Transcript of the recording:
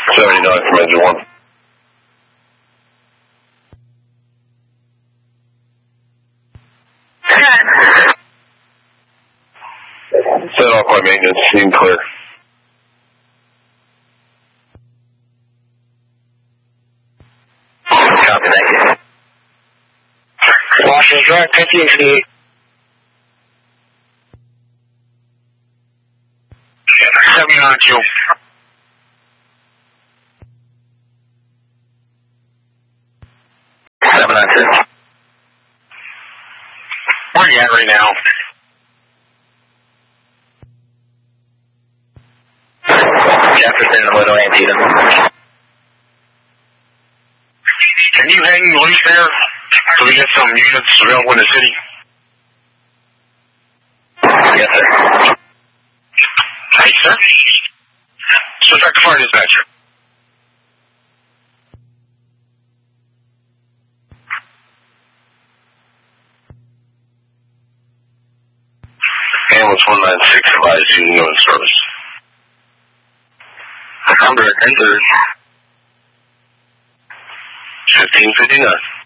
79 from engine 1. Set off my maintenance, steam clear. Copy, thank you. Washington Drive, 1588. 79 Q. 796. Where are you at right now? Jefferson and Little Antietam. Can you hang loose there so we get some units available in the city? Yes, sir. Hey, sir. Suspect fire dispatcher. Ambulance 196 advised you no in service. Number entered. 1559.